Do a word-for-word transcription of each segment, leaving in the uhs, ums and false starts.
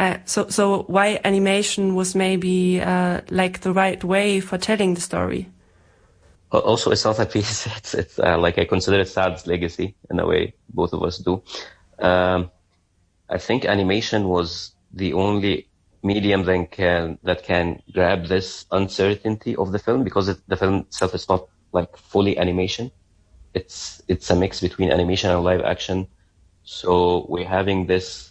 Uh, so, so why animation was maybe uh, like the right way for telling the story? Also, it's not a piece. It's, it's uh, like I consider it Saad's legacy in a way. Both of us do. Um, I think animation was the only medium that can that can grab this uncertainty of the film, because it, the film itself is not like fully animation. It's it's a mix between animation and live action. So we're having this.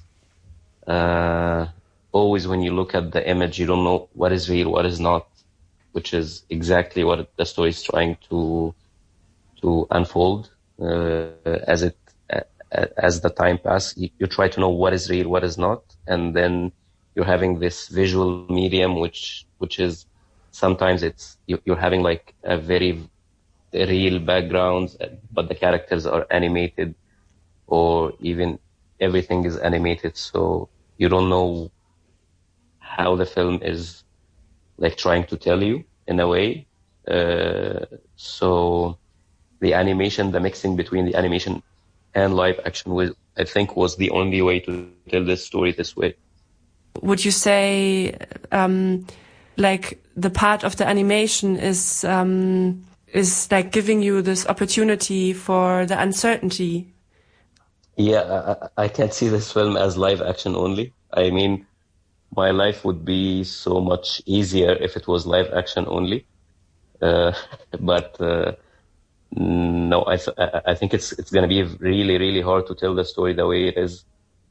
Uh, always, when you look at the image, you don't know what is real, what is not, which is exactly what the story is trying to to unfold uh, as it uh, as the time passes. You, you try to know what is real, what is not, and then you're having this visual medium, which which is sometimes it's you, you're having like a very real background, but the characters are animated, or even everything is animated, so you don't know how the film is like trying to tell you in a way. Uh, so the animation, the mixing between the animation and live action was, I think, was the only way to tell this story this way. Would you say, um, like the part of the animation is, um, is like giving you this opportunity for the uncertainty? Yeah, I, I can't see this film as live action only. I mean, my life would be so much easier if it was live action only. Uh, but uh, no, I th- I think it's it's going to be really really hard to tell the story the way it is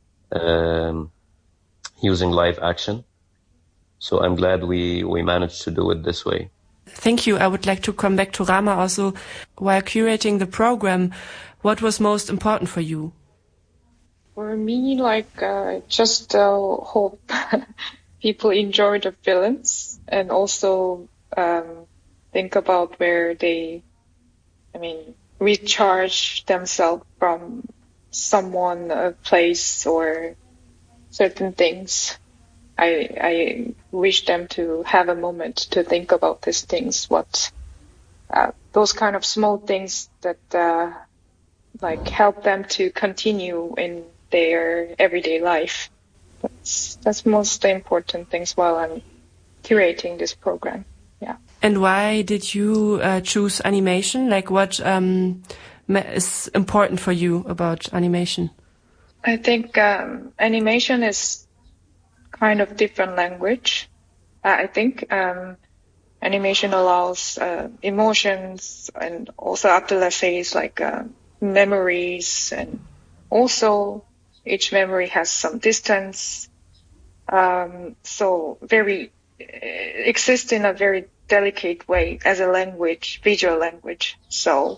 um, using live action. So I'm glad we we managed to do it this way. Thank you. I would like to come back to Rama also. While curating the program, what was most important for you? For me, like, uh, just uh, hope people enjoy the films, and also um, think about where they, I mean, recharge themselves from someone, a place, or certain things. I I wish them to have a moment to think about these things, what uh, those kind of small things that uh, like help them to continue in their everyday life. That's that's most important things while I'm curating this program. Yeah. And why did you uh, choose animation? Like, what um, is important for you about animation? I think um, animation is kind of different language. Uh, I think um, animation allows uh, emotions, and also Abdullah says like uh, memories, and also each memory has some distance. Um, so very uh, exists in a very delicate way as a language, visual language. So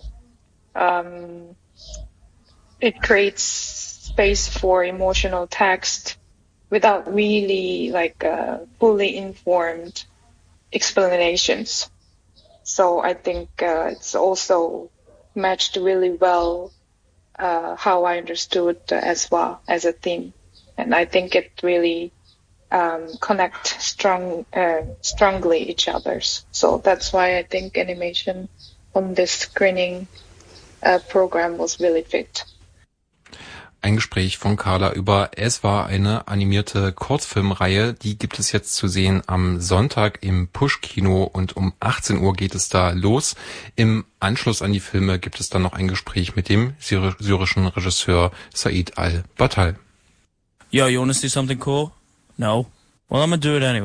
um, it creates space for emotional text without really like uh, fully informed explanations. So I think uh, it's also matched really well uh, how I understood uh, as well as a theme, and I think it really um, connect strong, uh, strongly each others. So that's why I think animation on this screening uh, program was really fit. Ein Gespräch von Carla über Es war eine animierte Kurzfilmreihe. Die gibt es jetzt zu sehen am Sonntag im Push-Kino und um achtzehn Uhr geht es da los. Im Anschluss an die Filme gibt es dann noch ein Gespräch mit dem syr- syrischen Regisseur Said Al-Battal. Yo, you want to see something cool? No? Well, I'm gonna do it anyway.